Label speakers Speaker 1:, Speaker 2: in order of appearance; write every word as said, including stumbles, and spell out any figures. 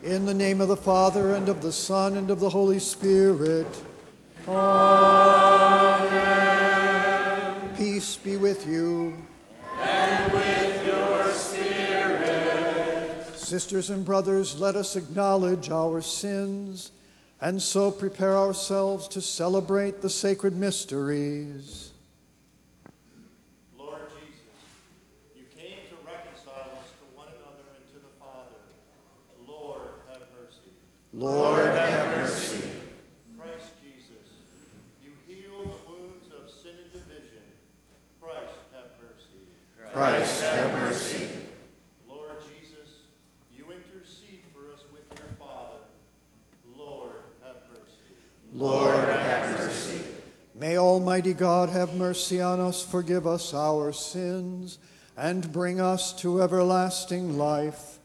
Speaker 1: In the name of the Father, and of the Son, and of the Holy Spirit. Amen. Peace be with you.
Speaker 2: And with your spirit.
Speaker 1: Sisters and brothers, let us acknowledge our sins, and so prepare ourselves to celebrate the sacred mysteries.
Speaker 3: Lord Jesus, you came to reconcile us to one another and to the Father. Lord, have mercy.
Speaker 1: Lord, have mercy.
Speaker 3: Christ Jesus, you heal the wounds of sin and division. Christ, have mercy.
Speaker 1: Christ, have mercy.
Speaker 3: Lord Jesus, you intercede for us with your Father. Lord, have mercy.
Speaker 1: Lord, have mercy. May Almighty God have mercy on us, forgive us our sins, and bring us to everlasting life.